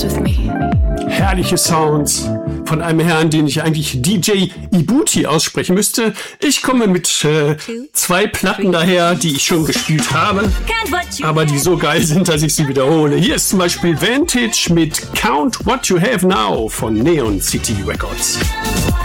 with me. Herrliche Sounds von einem Herrn, den ich eigentlich DJ Ibuti aussprechen müsste. Ich komme mit 2 Platten daher, die ich schon gespielt habe, aber die so geil sind, dass ich sie wiederhole. Hier ist zum Beispiel Vantage mit Count What You Have Now von Neon City Records.